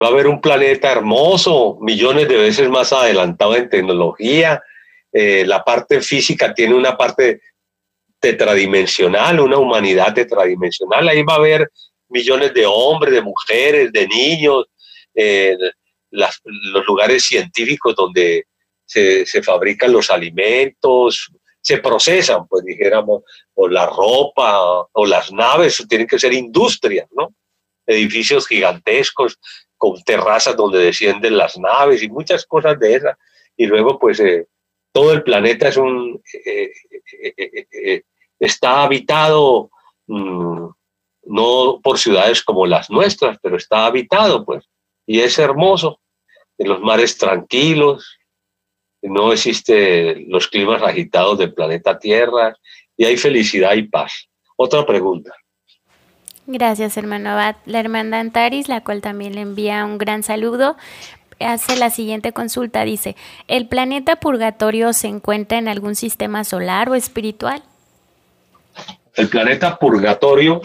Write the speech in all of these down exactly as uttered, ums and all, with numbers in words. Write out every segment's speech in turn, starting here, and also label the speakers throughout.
Speaker 1: Va a haber un planeta hermoso, millones de veces más adelantado en tecnología. Eh, la parte física tiene una parte tetradimensional, una humanidad tetradimensional. Ahí va a haber millones de hombres, de mujeres, de niños, eh, las, los lugares científicos donde se, se fabrican los alimentos, se procesan, pues dijéramos, o la ropa, o las naves, tienen que ser industrias, ¿no? Edificios gigantescos con terrazas donde descienden las naves y muchas cosas de esas. Y luego, pues, eh, todo el planeta es un, eh, eh, eh, eh, está habitado, mmm, no por ciudades como las nuestras, pero está habitado, pues, y es hermoso. En los mares tranquilos, no existen los climas agitados del planeta Tierra, y hay felicidad y paz. Otra pregunta.
Speaker 2: Gracias, hermano Abad. La hermana Antaris, la cual también le envía un gran saludo, hace la siguiente consulta. Dice, ¿el planeta Purgatorio se encuentra en algún sistema solar o espiritual?
Speaker 1: El planeta Purgatorio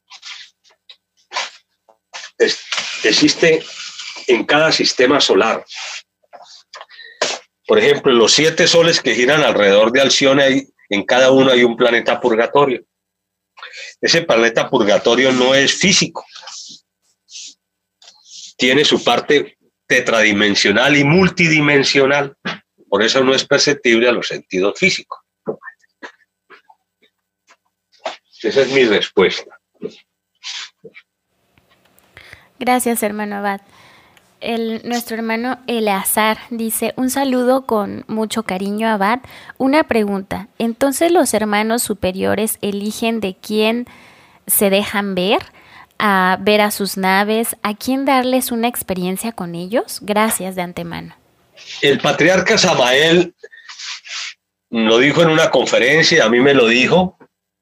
Speaker 1: es, existe en cada sistema solar. Por ejemplo, los siete soles que giran alrededor de Alcione, hay, en cada uno hay un planeta Purgatorio. Ese planeta Purgatorio no es físico. Tiene su parte tetradimensional y multidimensional. Por eso no es perceptible a los sentidos físicos. Esa es mi respuesta.
Speaker 2: Gracias, hermano Abad. El, nuestro hermano Eleazar dice, un saludo con mucho cariño, Abad. Una pregunta, ¿entonces los hermanos superiores eligen de quién se dejan ver, a ver a sus naves, a quién darles una experiencia con ellos? Gracias de antemano.
Speaker 1: El patriarca Samael lo dijo en una conferencia, a mí me lo dijo,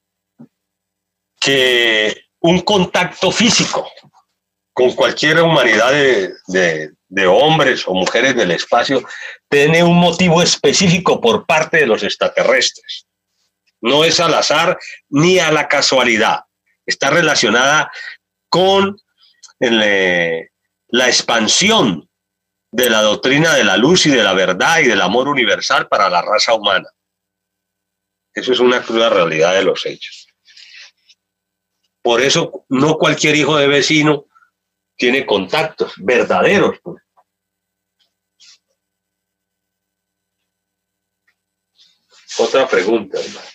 Speaker 1: que un contacto físico con cualquier humanidad de, de, de hombres o mujeres del espacio tiene un motivo específico por parte de los extraterrestres. No es al azar ni a la casualidad. Está relacionada con el, eh, la expansión de la doctrina de la luz y de la verdad y del amor universal para la raza humana. Eso es una cruda realidad de los hechos. Por eso no cualquier hijo de vecino tiene contactos verdaderos. Otra pregunta, hermano.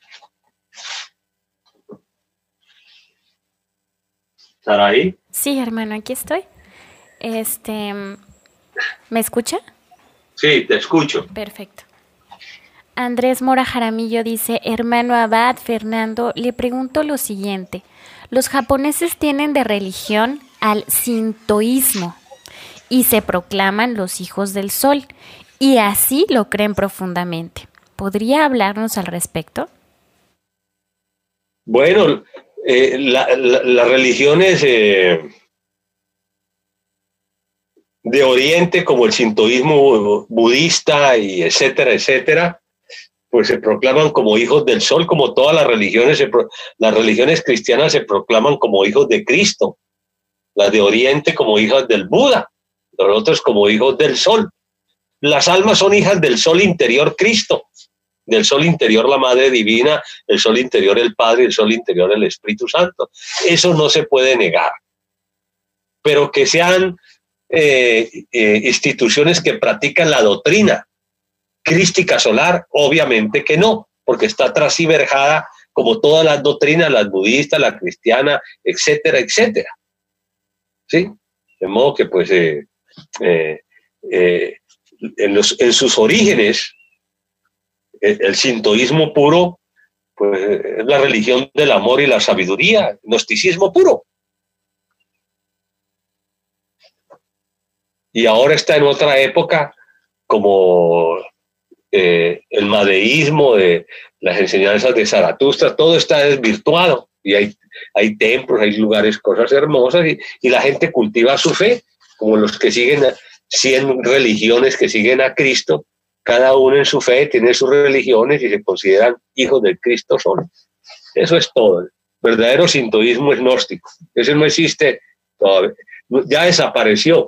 Speaker 1: ¿Estará ahí?
Speaker 2: Sí, hermano, aquí estoy. Este, ¿me escucha?
Speaker 1: Sí, te escucho.
Speaker 2: Perfecto. Andrés Mora Jaramillo dice, hermano Abad Fernando, le pregunto lo siguiente. Los japoneses tienen de religión al sintoísmo y se proclaman los hijos del sol y así lo creen profundamente. ¿Podría hablarnos al respecto?
Speaker 1: Bueno, eh, la, la, las religiones eh, de Oriente como el sintoísmo budista y etcétera, etcétera, pues se proclaman como hijos del sol, como todas las religiones, se pro, las religiones cristianas se proclaman como hijos de Cristo, las de Oriente como hijas del Buda, los otros como hijos del sol. Las almas son hijas del sol interior Cristo, del sol interior la Madre Divina, el sol interior el Padre, el sol interior el Espíritu Santo. Eso no se puede negar. Pero que sean eh, eh, instituciones que practican la doctrina crística solar, obviamente que no, porque está transverjada como todas las doctrinas, las budistas, la cristiana, etcétera, etcétera. ¿Sí? De modo que, pues, eh, eh, eh, en, los, en sus orígenes, el, el sintoísmo puro, pues, es la religión del amor y la sabiduría, gnosticismo puro. Y ahora está en otra época, como eh, el madeísmo, de las enseñanzas de Zaratustra, todo está desvirtuado. Y hay, hay templos, hay lugares, cosas hermosas, y, y la gente cultiva su fe, como los que siguen cien religiones que siguen a Cristo, cada uno en su fe tiene sus religiones y se consideran hijos del Cristo solo. Eso es todo. El verdadero sintoísmo es gnóstico. Ese no existe todavía. ya desapareció.